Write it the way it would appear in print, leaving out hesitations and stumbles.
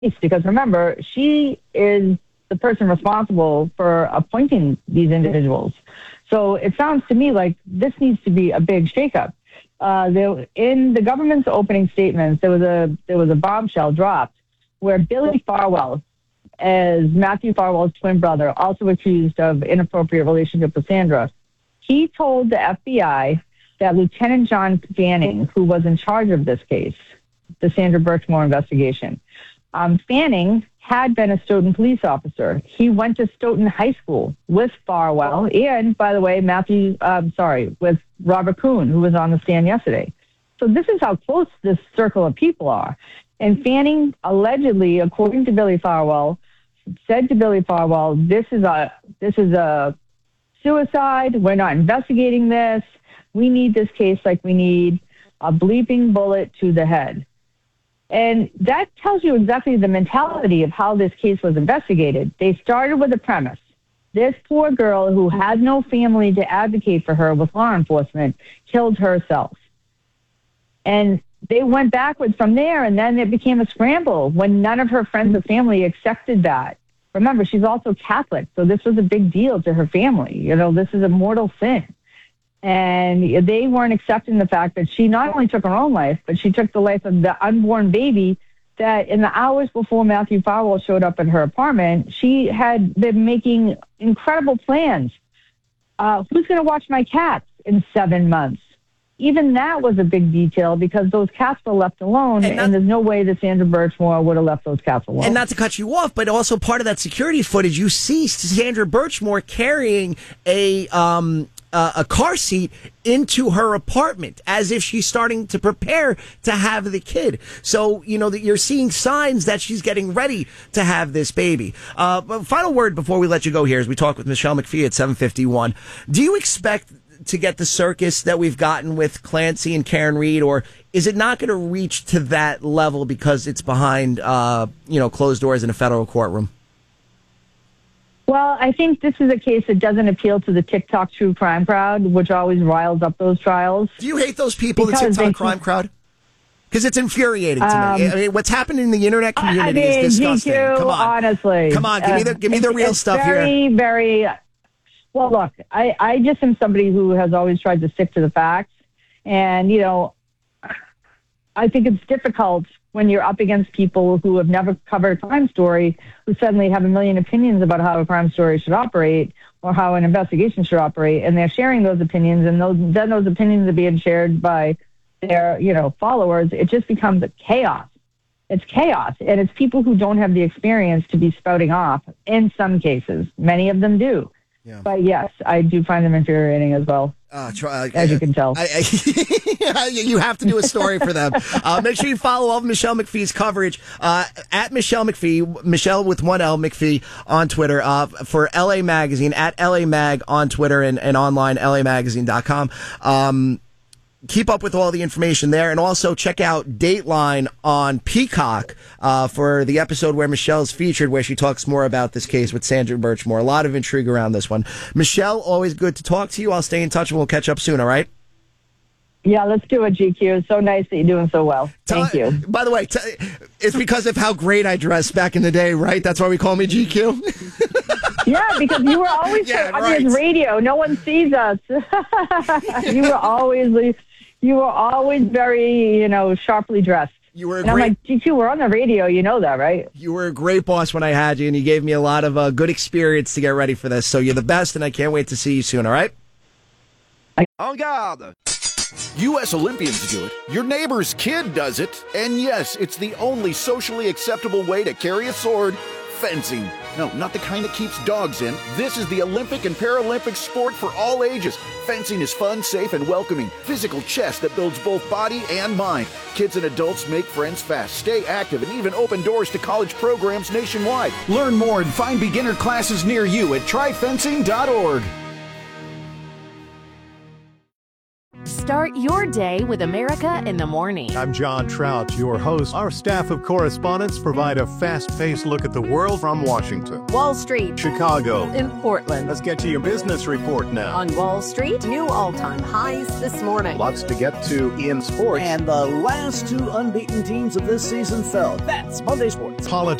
because remember, she is the person responsible for appointing these individuals. So it sounds to me like this needs to be a big shakeup. In the government's opening statements, there was a bombshell dropped where Billy Farwell, as Matthew Farwell's twin brother, also accused of inappropriate relationship with Sandra, he told the FBI that Lieutenant John Fanning, who was in charge of this case, the Sandra Birchmore investigation, Fanning had been a Stoughton police officer. He went to Stoughton High School with Farwell and, by the way, with Robert Kuhn, who was on the stand yesterday. So this is how close this circle of people are. And Fanning allegedly, according to Billy Farwell, said to Billy Farwell, this is a suicide. We're not investigating this. We need this case like we need a bleeping bullet to the head. And that tells you exactly the mentality of how this case was investigated. They started with a premise. This poor girl who had no family to advocate for her with law enforcement killed herself. And they went backwards from there, and then it became a scramble when none of her friends or family accepted that. Remember, she's also Catholic, so this was a big deal to her family. You know, this is a mortal sin. And they weren't accepting the fact that she not only took her own life, but she took the life of the unborn baby that in the hours before Matthew Farwell showed up at her apartment, she had been making incredible plans. Who's going to watch my cats in 7 months? Even that was a big detail because those cats were left alone, and there's no way that Sandra Birchmore would have left those cats alone. And not to cut you off, but also part of that security footage, you see Sandra Birchmore carrying a car seat into her apartment as if she's starting to prepare to have the kid. So, you know, that you're seeing signs that she's getting ready to have this baby. Final word before we let you go here as we talk with Michelle McPhee at 7:51. Do you expect to get the circus that we've gotten with Clancy and Karen Reed, or is it not going to reach to that level because it's behind, closed doors in a federal courtroom? Well, I think this is a case that doesn't appeal to the TikTok true crime crowd, which always riles up those trials. Do you hate those people, the TikTok crime crowd? Because it's infuriating to me. I mean, what's happened in the internet community is disgusting. GQ, Come on, honestly, come on, give me the real stuff here. Very. Well, look, I just am somebody who has always tried to stick to the facts, and I think it's difficult when you're up against people who have never covered a crime story, who suddenly have a million opinions about how a crime story should operate or how an investigation should operate, and they're sharing those opinions, and then those opinions are being shared by their, followers. It just becomes a chaos. It's chaos, and it's people who don't have the experience to be spouting off in some cases. Many of them do. Yeah. But yes, I do find them infuriating as well. As you can tell. You have to do a story for them. Make sure you follow all of Michelle McPhee's coverage at Michelle McPhee, Michelle with one L, McPhee on Twitter, for LA Magazine, at LA Mag on Twitter and online, lamagazine.com. Keep up with all the information there, and also check out Dateline on Peacock for the episode where Michelle's featured, where she talks more about this case with Sandra Birchmore. A lot of intrigue around this one. Michelle, always good to talk to you. I'll stay in touch, and we'll catch up soon, all right? Yeah, let's do it, GQ. It's so nice that you're doing so well. Thank you. By the way, it's because of how great I dressed back in the day, right? That's why we call me GQ? Yeah, because you were always on this radio. No one sees us. You were always very, sharply dressed. You were I'm like, GQ, we're on the radio. You know that, right? You were a great boss when I had you, and you gave me a lot of good experience to get ready for this. So you're the best, and I can't wait to see you soon, all right? En garde! U.S. Olympians do it. Your neighbor's kid does it. And yes, it's the only socially acceptable way to carry a sword. Fencing. No, not the kind that keeps dogs in. This is the Olympic and Paralympic sport for all ages. Fencing is fun, safe, and welcoming. Physical chess that builds both body and mind. Kids and adults make friends fast, stay active, and even open doors to college programs nationwide. Learn more and find beginner classes near you at tryfencing.org. Start your day with America in the Morning. I'm John Trout, your host. Our staff of correspondents provide a fast-paced look at the world from Washington, Wall Street, Chicago, in Portland. Let's get to your business report now. On Wall Street, new all-time highs this morning. Lots to get to in sports. And the last two unbeaten teams of this season fell. That's Monday Sports. Politics.